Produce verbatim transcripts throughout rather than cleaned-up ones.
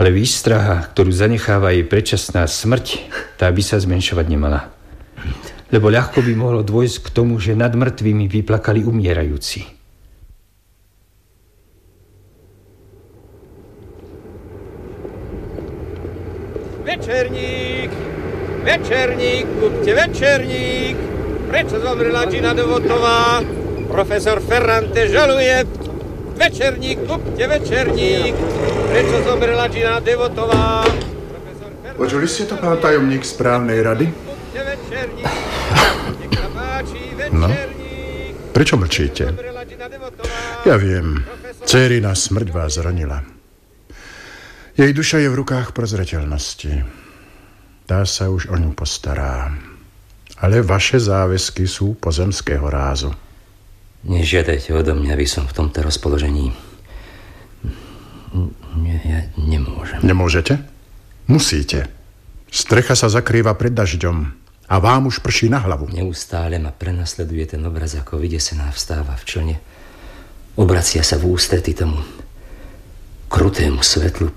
Ale výstraha, ktorú zanecháva jej predčasná smrť, tá by sa zmenšovať nemala. Lebo ľahko by mohlo dôjsť k tomu, že nad mŕtvými vyplakali umierajúci. Večerník! Večerník! Kúpte večerník! Prečo zomrela Gina Devotová? Profesor Ferrante žaluje. Večerník! Kúpte večerník! Prečo zomrela Gina Devotová? Počuli ste to, pán tajomník správnej rady? Kúpte večerník! Nech sa páči, No, večerník! prečo mlčíte? Zomrela Gina Devotová. Ja viem, dcérina smrť vás zranila. Jej duša je v rukách prozreteľnosti. Tá sa už o ňu postará. Ale vaše záväzky sú pozemského rázu. Nežiadajte odo mňa, aby som v tomto rozpoložení. Nie, ja nemôžem. Nemôžete? Musíte. Strecha sa zakrýva pred dažďom a vám už prší na hlavu. Neustále ma prenasleduje ten obraz, ako vydesená vstáva v člne. Obracia sa v ústrety tomu krutému svetlu.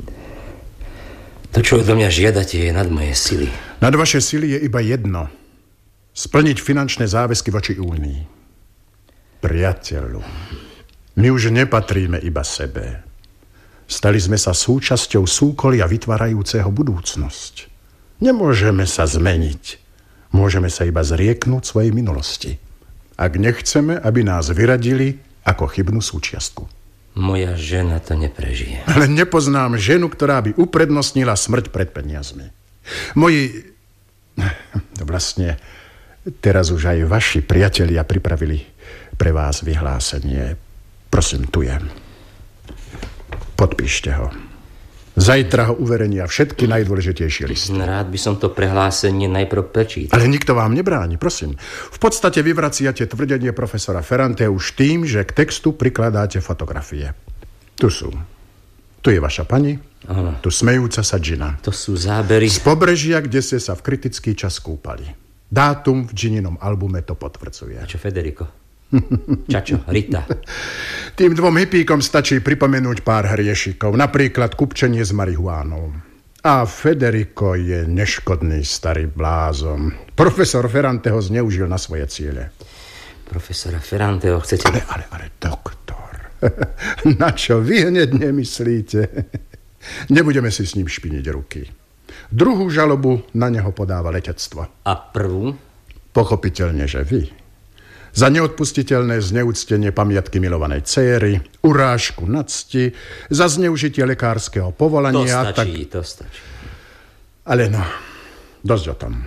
To, čo odo mňa žiadate, je nad moje sily. Nad vaše sily je iba jedno. Splniť finančné záväzky voči Únii. Priateľu, my už nepatríme iba sebe. Stali sme sa súčasťou súkolia vytvárajúceho budúcnosť. Nemôžeme sa zmeniť. Môžeme sa iba zrieknúť svojej minulosti. Ak nechceme, aby nás vyradili ako chybnú súčiastku. Moja žena to neprežije. Ale nepoznám ženu, ktorá by uprednostnila smrť pred peniazmi. Moji... Vlastne, teraz už aj vaši priatelia pripravili pre vás vyhlásenie. Prosím, tu je. Podpíšte ho. Zajtra ho uverenia všetky najdôležitejšie listy. Rád by som to prehlásenie najprv prečítal. Ale nikto vám nebráni, prosím. V podstate vyvraciate tvrdenie profesora Ferrante už tým, že k textu prikladáte fotografie. Tu sú. Tu je vaša pani, Áno. tu smejúca sa Gina. To sú zábery z pobrežia, kde ste sa v kritický čas kúpali. Dátum v Gininom albume to potvrdzuje. A čo Federico? Čačo, Rita. Tým dvom hippíkom stačí pripomenúť pár hriešikov, napríklad kupčenie s marihuánou. A Federico je neškodný starý blázon. Profesor Ferrante ho zneužil na svoje ciele. Profesora Ferranteho chcete... Ale, ale, ale, doktor, na čo vy hneď nemyslíte? Nebudeme si s ním špiniť ruky. Druhú žalobu na neho podáva letectvo. A prvú? Pochopiteľne, že vy. Za neodpustiteľné zneúctenie pamiatky milovanej céry, urážku na cti, za zneužitie lekárskeho povolania... To stačí, tak... to stačí. Ale no, dosť o tom.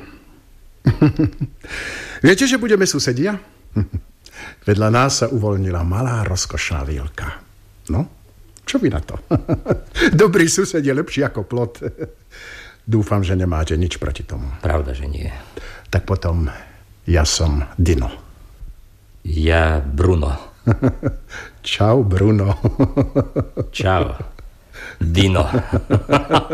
Viete, že budeme susedia? Vedľa nás sa uvoľnila malá rozkošná výlka. No, čo vy na to? Dobrý sused je lepší ako plot. Dúfam, že nemáte nič proti tomu. Pravda, že nie. Tak potom ja som Dino. Ja Bruno. Čau, Bruno. Čau, Dino.